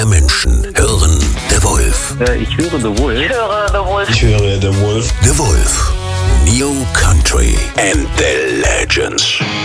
Menschen hören The Wolf. Ich höre The Wolf. Ich höre The Wolf. Ich höre The Wolf. The Wolf. New Country and the Legends.